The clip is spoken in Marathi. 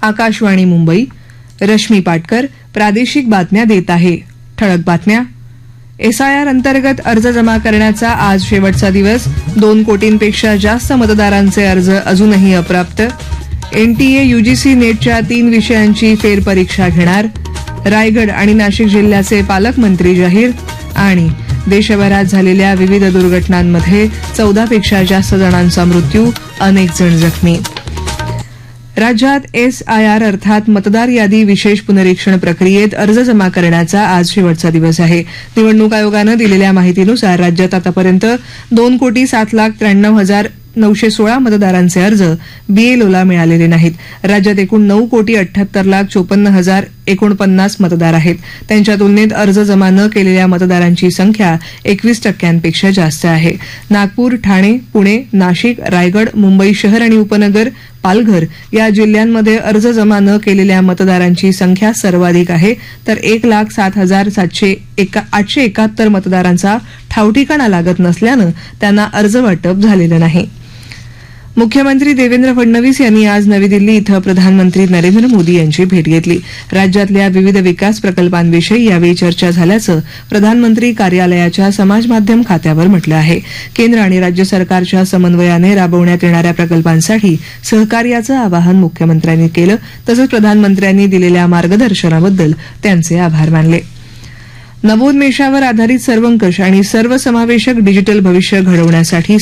आकाशवाणी मुंबई. रश्मी पाटकर प्रादेशिक बातम्या देत आहे. ठळक बातम्या. एसआयआर अंतर्गत अर्ज जमा करण्याचा आज शेवटचा दिवस. 2 कोटींपेक्षा जास्त मतदारांचे अर्ज अजूनही अप्राप्त. एनटीए यूजीसी नेटच्या 3 विषयांची फेरपरीक्षा घेणार. रायगड आणि नाशिक जिल्ह्याचे पालकमंत्री जाहीर. आणि देशभरात झालेल्या विविध दुर्घटनांमध्ये 14पेक्षा जास्त जणांचा मृत्यू, अनेक जण जखमी. राज्यात एसआयआर अर्थात मतदार यादी विशेष पुनरीक्षण प्रक्रियेत अर्ज जमा करण्याचा आज शेवटचा दिवस आहे. निवडणूक आयोगानं दिलेल्या माहितीनुसार राज्यात आतापर्यंत 2,07,93,916 मतदारांचे अर्ज बीएलओला मिळालेले नाहीत. राज्यात एकूण 9,78,54,049 मतदार आहेत. त्यांच्या तुलनेत अर्ज जमा न केलेल्या मतदारांची संख्या 21% जास्त आहे. नागपूर, ठाणे, पुणे, नाशिक, रायगड, मुंबई शहर आणि उपनगर, पालघर या जिल्ह्यांमध्ये अर्ज जमा न केलेल्या मतदारांची संख्या सर्वाधिक आहे. तर 1,07,871 मतदारांचा ठावठिकाणा लागत नसल्यानं त्यांना अर्ज वाटप झालेलं नाही. मुख्यमंत्री देवेंद्र फडणवीस यांनी आज नवी दिल्ली इथं प्रधानमंत्री नरेंद्र मोदी यांची भेट घेतली. राज्यातल्या विविध विकास प्रकल्पांविषयी यावेळी चर्चा झाल्याचं प्रधानमंत्री कार्यालयाच्या समाजमाध्यम खात्यावर म्हटलं आहे. केंद्र आणि राज्य सरकारच्या समन्वयाने राबवण्यात येणाऱ्या प्रकल्पांसाठी सहकार्याचं आवाहन मुख्यमंत्र्यांनी केलं. तसंच प्रधानमंत्र्यांनी दिलेल्या मार्गदर्शनाबद्दल त्यांचे आभार मानले. नवोन्मेषावर आधारित सर्वंकष आणि सर्वसमावेशक डिजिटल भविष्य घडवण्यासाठी